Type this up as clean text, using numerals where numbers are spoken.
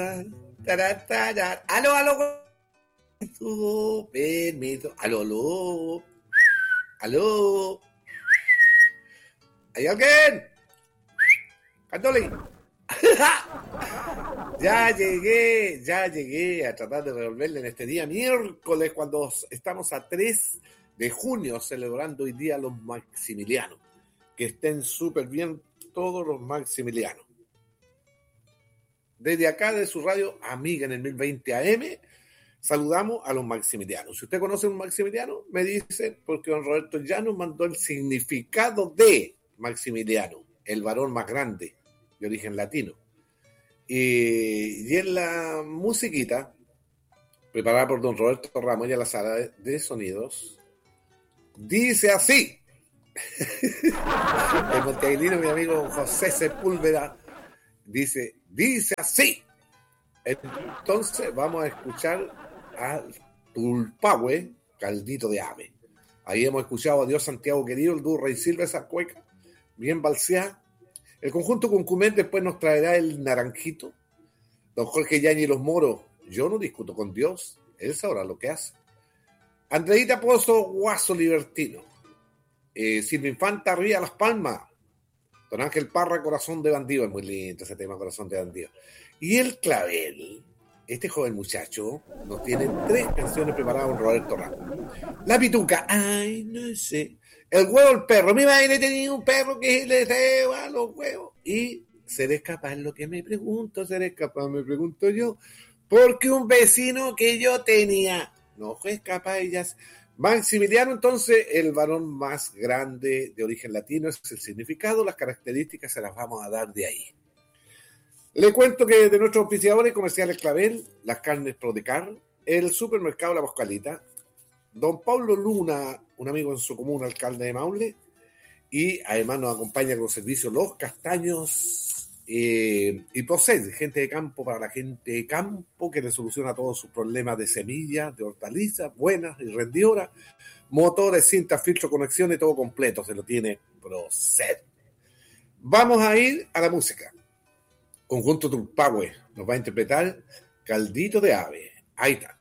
Aló, aló. Permiso. Aló, aló. Aló. ¿Hay alguien? Cantoli. Ya llegué a tratar de resolverle en este día miércoles, cuando estamos a 3 de junio, celebrando hoy día a los Maximilianos. Que estén súper bien todos los Maximilianos. Desde acá, de su radio amiga en el 1020 AM, saludamos a los Maximilianos. Si usted conoce un Maximiliano, me dice, porque don Roberto ya nos mandó el significado de Maximiliano, el varón más grande, de origen latino. Y en la musiquita, preparada por don Roberto Ramos y a la sala de sonidos, dice así. El monteaguilino, mi amigo José Sepúlveda, dice así. Entonces vamos a escuchar a Tulpahue, Caldito de Ave. Ahí hemos escuchado a Dios Santiago Querido, el dúo Rey Silva, esa cueca bien balseada. El conjunto Cuncumén después nos traerá el Naranjito. Don Jorge Yañez y los Moros, yo no discuto con Dios, él sabrá lo que hace. Andreita Pozo, Guaso Libertino. Silvia Infanta, Ría Las Palmas. Don Ángel Parra, Corazón de Bandido. Es muy lindo ese tema, Corazón de Bandido. Y el Clavel, este joven muchacho, nos tiene 3 canciones preparadas con Roberto Ramos. La Pituca, ay, no sé. El huevo, el perro. Mi madre tenía un perro que le ceba los huevos. Y seré capaz, lo que me pregunto, seré capaz, me pregunto yo. Porque un vecino que yo tenía no fue capaz, ellas. Maximiliano, entonces, el varón más grande de origen latino, es el significado, las características se las vamos a dar de ahí. Le cuento que de nuestros auspiciadores comerciales Clavel, las carnes Prodecar, el supermercado La Boscalita, don Pablo Luna, un amigo en su comuna, alcalde de Maule, y además nos acompaña con servicios Los Castaños y Proced, gente de campo para la gente de campo, que le soluciona todos sus problemas de semillas, de hortalizas buenas y rendidoras, motores, cintas, filtro, conexiones, todo completo, se lo tiene Proced. Vamos a ir a la música. Conjunto Tulpahue nos va a interpretar Caldito de Ave. Ahí está.